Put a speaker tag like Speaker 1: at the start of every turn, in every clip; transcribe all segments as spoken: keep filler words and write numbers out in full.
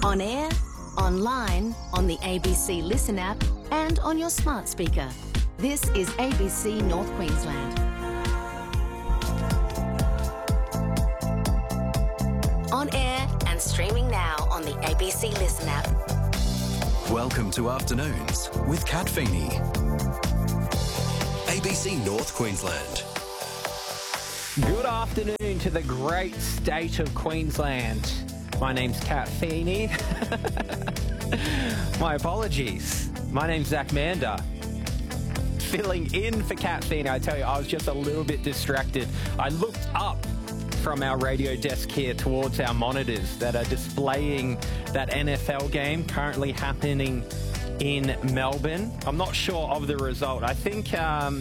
Speaker 1: On air, online, on the A B C Listen app and on your smart speaker. This is A B C North Queensland. On air and streaming now on the A B C Listen app.
Speaker 2: Welcome to Afternoons with Kat Feeney. A B C North Queensland.
Speaker 3: Good afternoon to the great state of Queensland. My name's Kat Feeney. My apologies. My name's Zach Mander. Filling in for Kat Feeney. I tell you, I was just a little bit distracted. I looked up from our radio desk here towards our monitors that are displaying that N F L game currently happening in Melbourne. I'm not sure of the result. I think um,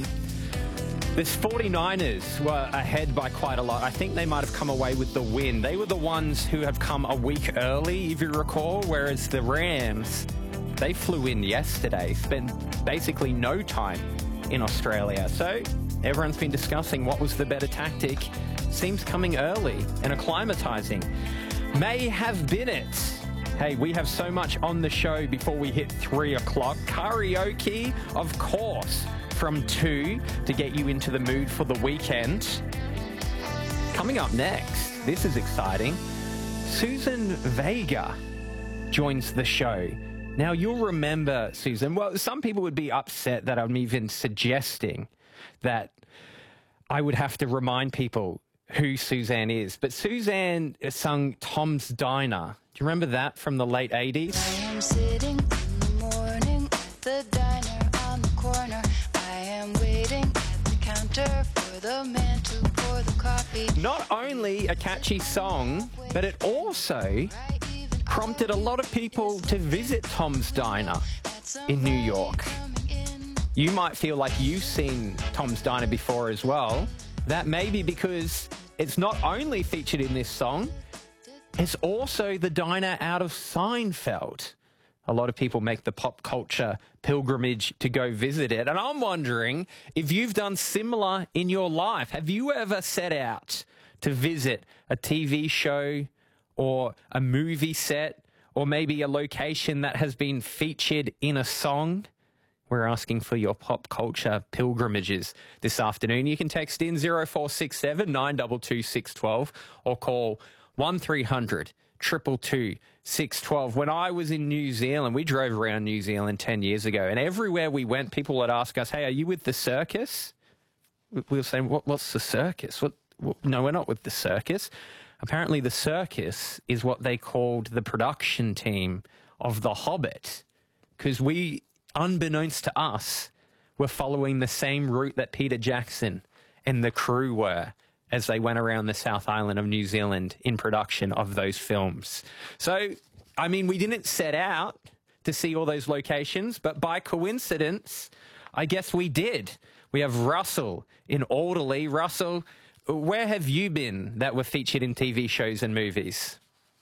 Speaker 3: the forty-niners were ahead by quite a lot. I think they might have come away with the win. They were the ones who have come a week early, if you recall, whereas the Rams, they flew in yesterday, spent basically no time in Australia. So everyone's been discussing what was the better tactic. Seems coming early and acclimatising may have been it. Hey, we have so much on the show before we hit three o'clock. Karaoke, of course, from two to get you into the mood for the weekend. Coming up next, this is exciting. Susan Vega joins the show. Now, you'll remember, Susan, well, some people would be upset that I'm even suggesting that I would have to remind people who Suzanne is. But Suzanne sung Tom's Diner. Do you remember that from the late eighties?
Speaker 4: I am sitting in the morning at the diner on the corner. I am waiting at the counter for the man to pour the coffee.
Speaker 3: Not only a catchy song, but it also prompted a lot of people to visit Tom's Diner in New York. You might feel like you've seen Tom's Diner before as well. That may be because it's not only featured in this song, it's also the diner out of Seinfeld. A lot of people make the pop culture pilgrimage to go visit it. And I'm wondering if you've done similar in your life. Have you ever set out to visit a T V show or a movie set or maybe a location that has been featured in a song? We're asking for your pop culture pilgrimages this afternoon. You can text in zero four six seven nine two two six one two or call one three hundred two two two six one two. When I was in New Zealand, we drove around New Zealand ten years ago, and everywhere we went, people would ask us, hey, are you with the circus? We were saying, what, what's the circus? What, what? No, we're not with the circus. Apparently the circus is what they called the production team of The Hobbit, because we, unbeknownst to us, were following the same route that Peter Jackson and the crew were as they went around the South Island of New Zealand in production of those films. So, I mean, we didn't set out to see all those locations, but by coincidence, I guess we did. We have Russell in Alderley. Russell, where have you been that were featured in T V shows and movies?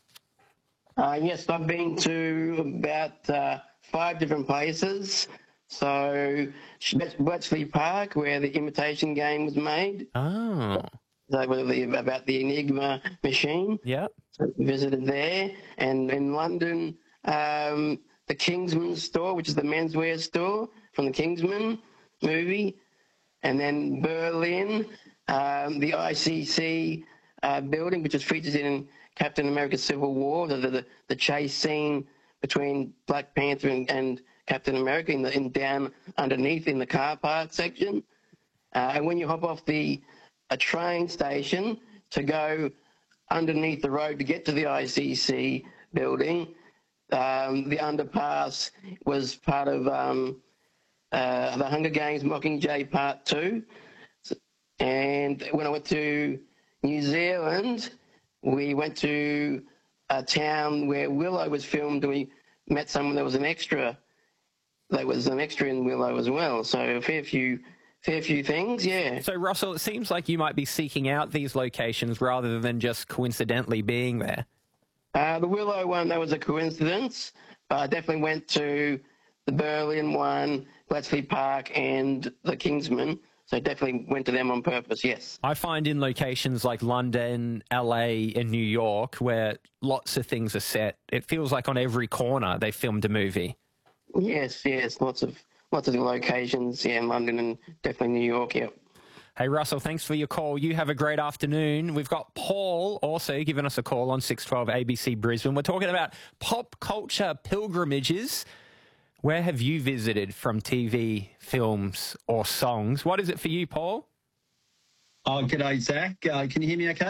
Speaker 5: Uh, yes, I've been to about uh, five different places. So, Bletchley Park, where the Imitation Game was made.
Speaker 3: Oh.
Speaker 5: So, about the Enigma machine.
Speaker 3: Yep.
Speaker 5: So visited there. And in London, um, the Kingsman store, which is the menswear store from the Kingsman movie. And then Berlin, um, the I C C uh, building, which is featured in Captain America Civil War, the, the, the chase scene between Black Panther and, and Captain America in, the, in down underneath in the car park section. Uh, and when you hop off the a train station to go underneath the road to get to the I C C building, um, the underpass was part of um, uh, the Hunger Games Mockingjay Part two. And when I went to New Zealand, we went to a town where Willow was filmed, and we met someone that was an extra. That was an extra in Willow as well. So a fair few, fair few things, yeah.
Speaker 3: So, Russell, it seems like you might be seeking out these locations rather than just coincidentally being there.
Speaker 5: Uh, the Willow one, that was a coincidence. But I definitely went to the Berlin one, Bletchley Park, and the Kingsman. So definitely went to them on purpose, yes.
Speaker 3: I find in locations like London, L A and New York, where lots of things are set, it feels like on every corner they filmed a movie.
Speaker 5: Yes, yes, lots of lots of locations, yeah, in London and definitely New York, yeah.
Speaker 3: Hey, Russell, thanks for your call. You have a great afternoon. We've got Paul also giving us a call on six twelve A B C Brisbane. We're talking about pop culture pilgrimages. Where have you visited from T V, films or songs? What is it for you, Paul?
Speaker 6: Oh, g'day, Zach. Uh, can you hear me okay?